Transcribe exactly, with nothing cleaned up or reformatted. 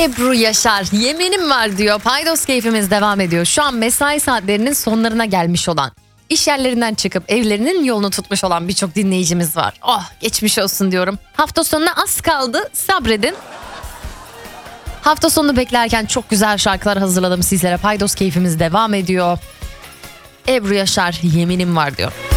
Ebru Yaşar yeminim var diyor. Paydos keyfimiz devam ediyor. Şu an mesai saatlerinin sonlarına gelmiş olan, iş yerlerinden çıkıp evlerinin yolunu tutmuş olan birçok dinleyicimiz var. Oh, geçmiş olsun diyorum. Hafta sonuna az kaldı, sabredin. Hafta sonunu beklerken çok güzel şarkılar hazırladım sizlere. Paydos keyfimiz devam ediyor. Ebru Yaşar yeminim var diyor.